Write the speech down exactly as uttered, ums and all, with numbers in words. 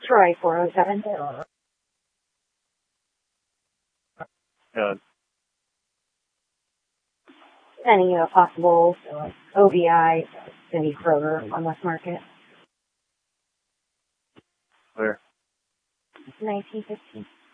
Troy four oh seven. Uh, Sending you a possible O B I, Cindy Kroger on West Market. where? nineteen fifteen.